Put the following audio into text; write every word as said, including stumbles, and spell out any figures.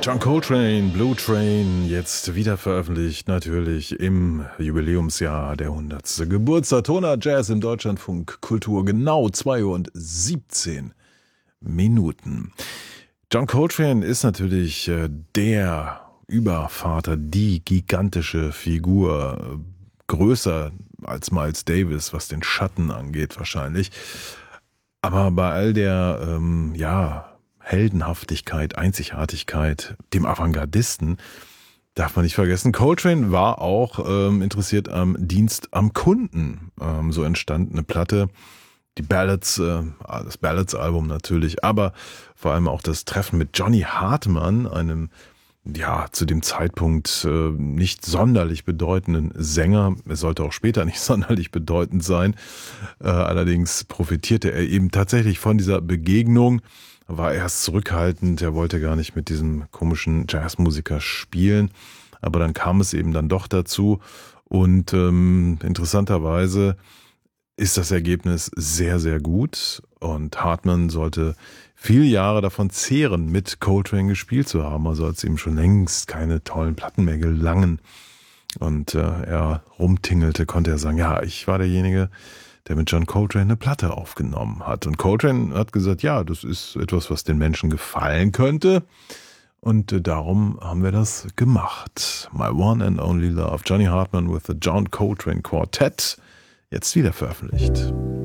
John Coltrane, Blue Train, jetzt wieder veröffentlicht, natürlich im Jubiläumsjahr der hundertsten Geburtstag. Toner Jazz im Deutschlandfunk Kultur, genau zwei Uhr und siebzehn Minuten. John Coltrane ist natürlich äh, der Übervater, die gigantische Figur, äh, größer als Miles Davis, was den Schatten angeht wahrscheinlich. Aber bei all der, ähm, ja, Heldenhaftigkeit, Einzigartigkeit, dem Avantgardisten, darf man nicht vergessen, Coltrane war auch ähm, interessiert am Dienst am Kunden. Ähm, so entstand eine Platte, die Ballads, äh, das Ballads-Album natürlich, aber vor allem auch das Treffen mit Johnny Hartman, einem ja zu dem Zeitpunkt äh, nicht sonderlich bedeutenden Sänger. Er sollte auch später nicht sonderlich bedeutend sein. Äh, allerdings profitierte er eben tatsächlich von dieser Begegnung. War erst zurückhaltend, er wollte gar nicht mit diesem komischen Jazzmusiker spielen, aber dann kam es eben dann doch dazu und ähm, interessanterweise ist das Ergebnis sehr, sehr gut und Hartman sollte viele Jahre davon zehren, mit Coltrane gespielt zu haben, also als ihm schon längst keine tollen Platten mehr gelangen und äh, er rumtingelte, konnte er sagen, ja, ich war derjenige, der mit John Coltrane eine Platte aufgenommen hat. Und Coltrane hat gesagt, ja, das ist etwas, was den Menschen gefallen könnte. Und äh, darum haben wir das gemacht. My One and Only Love, Johnny Hartman with the John Coltrane Quartet, jetzt wieder veröffentlicht.